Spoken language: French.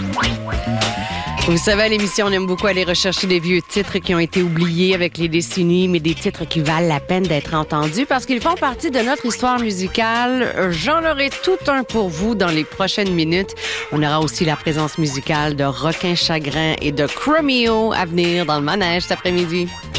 Vous savez, à l'émission, on aime beaucoup aller rechercher des vieux titres qui ont été oubliés avec les décennies, mais des titres qui valent la peine d'être entendus parce qu'ils font partie de notre histoire musicale. J'en aurai tout un pour vous dans les prochaines minutes. On aura aussi la présence musicale de Requin Chagrin et de Chromeo à venir dans le manège cet après-midi.